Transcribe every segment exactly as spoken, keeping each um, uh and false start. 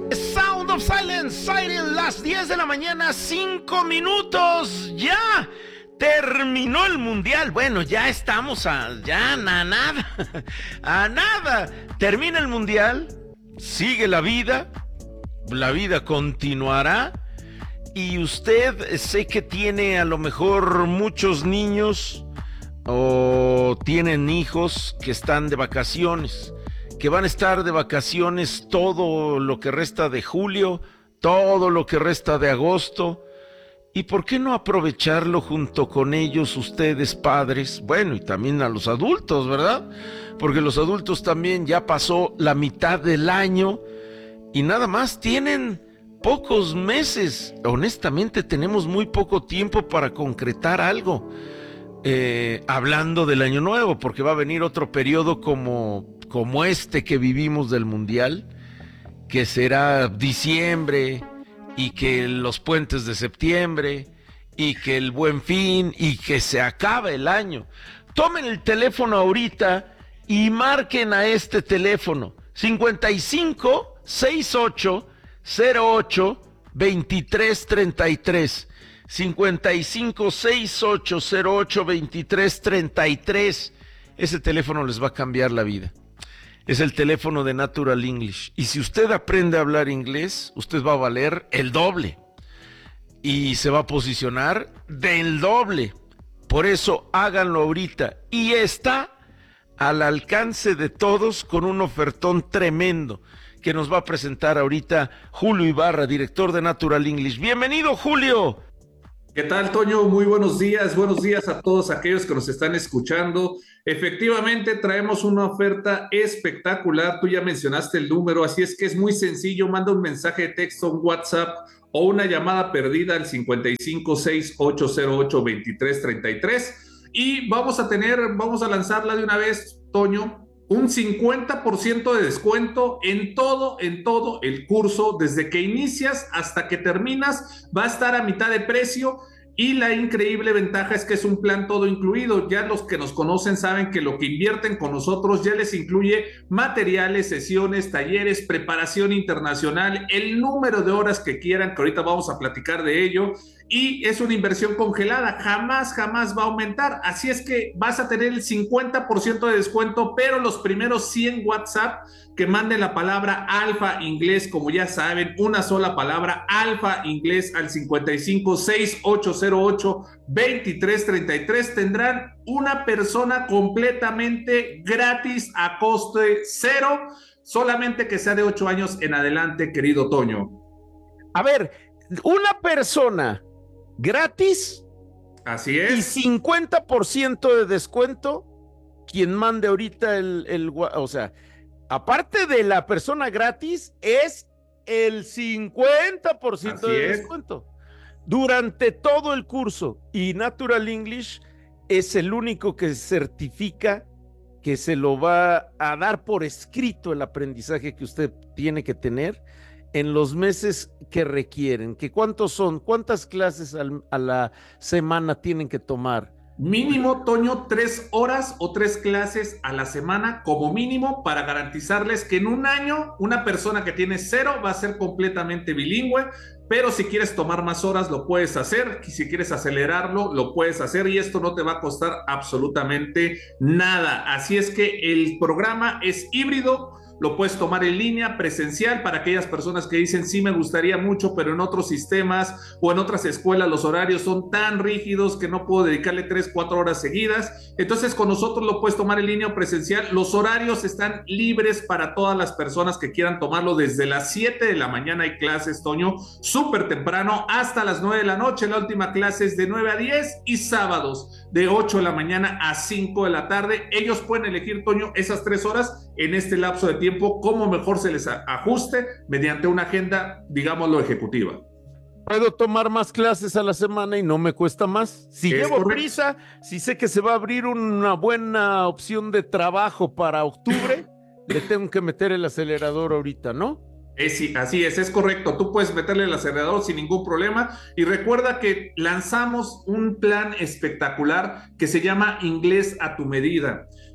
Sound of Silence, Siren, las diez de la mañana, cinco minutos, ya terminó el mundial. Bueno, ya estamos a, ya a nada, a nada, termina el mundial, sigue la vida, la vida continuará, y usted sé que tiene a lo mejor muchos niños, o tienen hijos que están de vacaciones, que van a estar de vacaciones todo lo que resta de julio, todo lo que resta de agosto. ¿Y por qué no aprovecharlo junto con ellos, ustedes padres? Bueno, y también a los adultos, ¿verdad? Porque los adultos también ya pasó la mitad del año y nada más tienen pocos meses. Honestamente, tenemos muy poco tiempo para concretar algo. Eh, hablando del año nuevo, porque va a venir otro periodo como... como este que vivimos del mundial, que será diciembre, y que los puentes de septiembre, y que el Buen Fin, y que se acaba el año. Tomen el teléfono ahorita y marquen a este teléfono cincuenta y cinco, sesenta y ocho, cero ocho, veintitrés treinta y tres, cincuenta y cinco, sesenta y ocho, cero ocho, veintitrés treinta y tres. Ese teléfono les va a cambiar la vida. Es el teléfono de Natural English. Y si usted aprende a hablar inglés, usted va a valer el doble. Y se va a posicionar del doble. Por eso háganlo ahorita. Y está al alcance de todos con un ofertón tremendo que nos va a presentar ahorita Julio Ibarra, director de Natural English. Bienvenido, Julio. ¿Qué tal, Toño? Muy buenos días, buenos días a todos aquellos que nos están escuchando. Efectivamente, traemos una oferta espectacular. Tú ya mencionaste el número, así es que es muy sencillo. Manda un mensaje de texto, un WhatsApp o una llamada perdida al cincuenta y cinco, sesenta y ocho, cero ocho, veintitrés treinta y tres y vamos a tener, vamos a lanzarla de una vez, Toño, un cincuenta por ciento de descuento en todo, en todo el curso, desde que inicias hasta que terminas, va a estar a mitad de precio. Y la increíble ventaja es que es un plan todo incluido. Ya los que nos conocen saben que lo que invierten con nosotros ya les incluye materiales, sesiones, talleres, preparación internacional, el número de horas que quieran, que ahorita vamos a platicar de ello. Y es una inversión congelada, jamás, jamás va a aumentar. Así es que vas a tener el cincuenta por ciento de descuento, pero los primeros cien WhatsApp que manden la palabra Alfa Inglés, como ya saben, una sola palabra, Alfa Inglés, al cincuenta y cinco, sesenta y ocho, cero ocho, veintitrés treinta y tres, tendrán una persona completamente gratis a coste cero, solamente que sea de ocho años en adelante, querido Toño. A ver, una persona gratis. Así es. Y cincuenta por ciento de descuento quien mande ahorita el, el, o sea, aparte de la persona gratis, es el cincuenta por ciento de descuento durante todo el curso. Y Natural English es el único que certifica que se lo va a dar por escrito el aprendizaje que usted tiene que tener en los meses que requieren. ¿Que cuántos son? ¿Cuántas clases al, a la semana tienen que tomar? Mínimo, Toño, tres horas o tres clases a la semana como mínimo, para garantizarles que en un año una persona que tiene cero va a ser completamente bilingüe. Pero si quieres tomar más horas lo puedes hacer, y si quieres acelerarlo lo puedes hacer, y esto no te va a costar absolutamente nada. Así es que el programa es híbrido. Lo puedes tomar en línea, presencial, para aquellas personas que dicen sí me gustaría mucho, pero en otros sistemas o en otras escuelas los horarios son tan rígidos que no puedo dedicarle tres, cuatro horas seguidas. Entonces con nosotros lo puedes tomar en línea o presencial. Los horarios están libres para todas las personas que quieran tomarlo. Desde las siete de la mañana hay clases, Toño, súper temprano, hasta las nueve de la noche. La última clase es de nueve a diez, y sábados de ocho de la mañana a cinco de la tarde. Ellos pueden elegir, Toño, esas tres horas en este lapso de tiempo, como mejor se les ajuste mediante una agenda, digámoslo, ejecutiva. Puedo tomar más clases a la semana y no me cuesta más. Si llevo correcto. prisa, si sé que se va a abrir una buena opción de trabajo para octubre, le tengo que meter el acelerador ahorita, ¿no? Eh, sí, así es, es correcto. Tú puedes meterle el acelerador sin ningún problema. Y recuerda que lanzamos un plan espectacular que se llama Inglés a tu medida.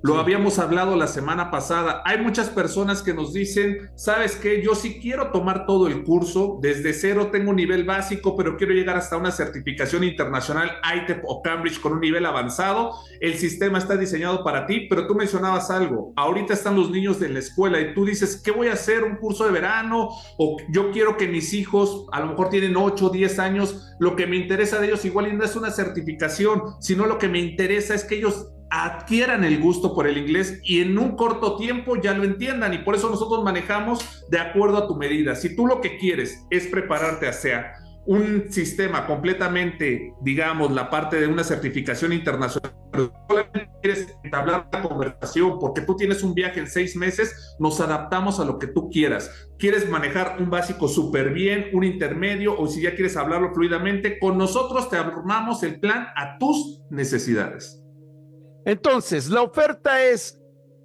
Lo Sí. habíamos hablado la semana pasada. Hay muchas personas que nos dicen, ¿sabes qué? Yo sí quiero tomar todo el curso. Desde cero tengo un nivel básico, pero quiero llegar hasta una certificación internacional I T E P o Cambridge con un nivel avanzado. El sistema está diseñado para ti, pero tú mencionabas algo. Ahorita están los niños de la escuela y tú dices, ¿qué voy a hacer? ¿Un curso de verano? O yo quiero que mis hijos, a lo mejor tienen ocho, diez años, lo que me interesa de ellos igual no es una certificación, sino lo que me interesa es que ellos adquieran el gusto por el inglés y en un corto tiempo ya lo entiendan, y por eso nosotros manejamos de acuerdo a tu medida. Si tú lo que quieres es prepararte hacia un sistema completamente, digamos, la parte de una certificación internacional, pero solamente quieres entablar la conversación porque tú tienes un viaje en seis meses, nos adaptamos a lo que tú quieras. ¿Quieres manejar un básico súper bien, un intermedio, o si ya quieres hablarlo fluidamente? Con nosotros te armamos el plan a tus necesidades. Entonces, la oferta es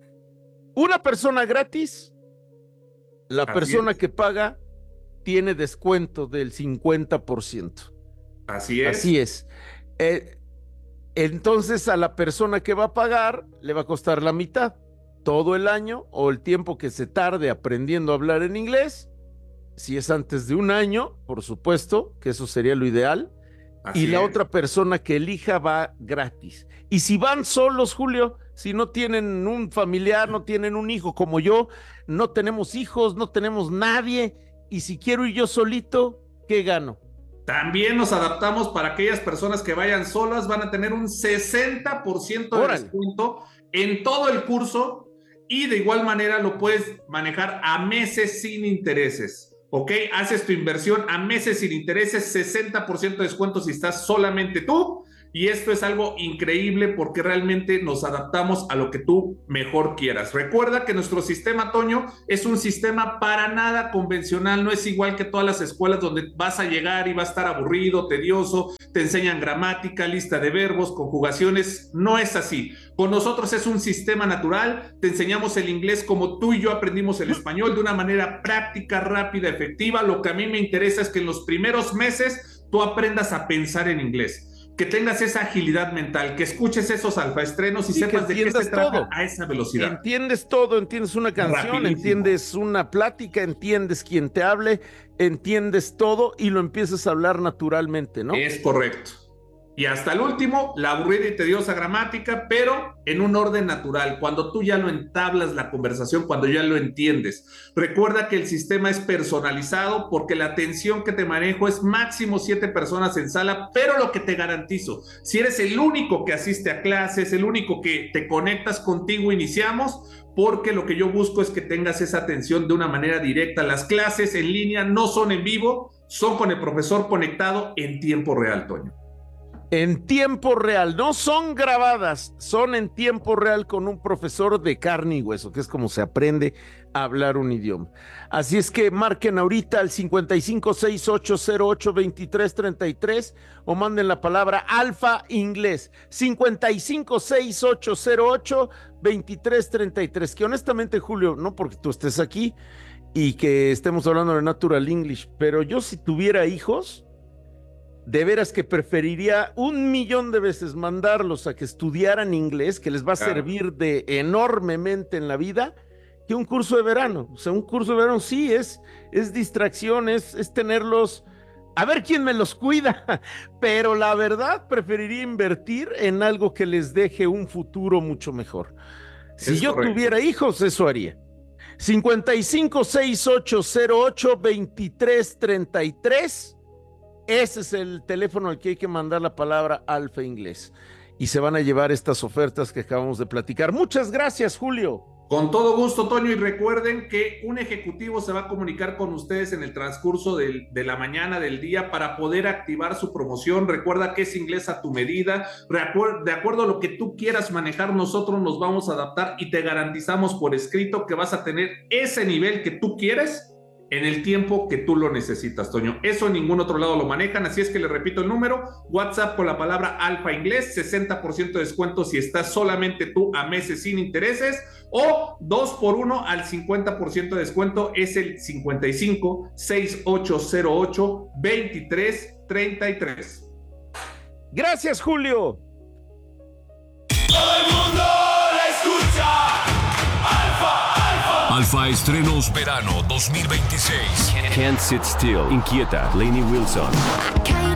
una persona gratis, la Así persona es. que paga tiene descuento del cincuenta por ciento. Así es. Así es. Eh, entonces, a la persona que va a pagar le va a costar la mitad, todo el año o el tiempo que se tarde aprendiendo a hablar en inglés. Si es antes de un año, por supuesto, que eso sería lo ideal. Así y la es. otra persona que elija va gratis. Y si van solos, Julio, si no tienen un familiar, no tienen un hijo como yo, no tenemos hijos, no tenemos nadie, y si quiero ir yo solito, ¿qué gano? También nos adaptamos para aquellas personas que vayan solas, van a tener un sesenta por ciento de Órale. descuento en todo el curso, y de igual manera lo puedes manejar a meses sin intereses. ¿Ok? Haces tu inversión a meses sin intereses, sesenta por ciento de descuento si estás solamente tú. Y esto es algo increíble porque realmente nos adaptamos a lo que tú mejor quieras. Recuerda que nuestro sistema, Toño, es un sistema para nada convencional. No es igual que todas las escuelas donde vas a llegar y va a estar aburrido, tedioso, te enseñan gramática, lista de verbos, conjugaciones. No es así. Con nosotros es un sistema natural. Te enseñamos el inglés como tú y yo aprendimos el español, de una manera práctica, rápida, efectiva. Lo que a mí me interesa es que en los primeros meses tú aprendas a pensar en inglés, que tengas esa agilidad mental, que escuches esos alfaestrenos y Sí, sepas de qué se trata todo. a esa velocidad. Entiendes todo, entiendes una canción, Rapidísimo. entiendes una plática, entiendes quién te hable, entiendes todo y lo empiezas a hablar naturalmente, ¿no? Es correcto. Y hasta el último, la aburrida y tediosa gramática, pero en un orden natural, cuando tú ya lo entablas la conversación, cuando ya lo entiendes. Recuerda que el sistema es personalizado porque la atención que te manejo es máximo siete personas en sala, pero lo que te garantizo, si eres el único que asiste a clases, el único que te conectas contigo, iniciamos, porque lo que yo busco es que tengas esa atención de una manera directa. Las clases en línea no son en vivo, son con el profesor conectado en tiempo real, Toño. En tiempo real, no son grabadas, son en tiempo real con un profesor de carne y hueso, que es como se aprende a hablar un idioma. Así es que marquen ahorita al cincuenta y cinco, sesenta y ocho cero ocho, veintitrés treinta y tres o manden la palabra Alfa Inglés, cincuenta y cinco, sesenta y ocho cero ocho, veintitrés treinta y tres, que honestamente, Julio, no porque tú estés aquí y que estemos hablando de Natural English, pero yo si tuviera hijos, de veras que preferiría un millón de veces mandarlos a que estudiaran inglés, que les va a Claro. servir de enormemente en la vida, que un curso de verano. O sea, un curso de verano sí es, es distracción, es, es tenerlos, a ver quién me los cuida, pero la verdad preferiría invertir en algo que les deje un futuro mucho mejor. Si Es yo correcto. tuviera hijos, eso haría. cincuenta y cinco, sesenta y ocho cero ocho, veintitrés treinta y tres. Ese es el teléfono al que hay que mandar la palabra Alfa Inglés. Y se van a llevar estas ofertas que acabamos de platicar. Muchas gracias, Julio. Con todo gusto, Toño, y recuerden que un ejecutivo se va a comunicar con ustedes en el transcurso del, de la mañana, del día, para poder activar su promoción. Recuerda que es inglés a tu medida. Recuer- de acuerdo a lo que tú quieras manejar, nosotros nos vamos a adaptar y te garantizamos por escrito que vas a tener ese nivel que tú quieres en el tiempo que tú lo necesitas, Toño. Eso en ningún otro lado lo manejan, así es que le repito el número, WhatsApp con la palabra Alfa Inglés, sesenta por ciento de descuento si estás solamente tú a meses sin intereses, o dos por uno al cincuenta por ciento de descuento, es el cincuenta y cinco, sesenta y ocho cero ocho, veintitrés treinta y tres. Gracias, Julio. Todo el mundo la escucha. Alfa Estrenos Verano dos mil veintiséis. Can't Sit Still, Inquieta, Lainey Wilson.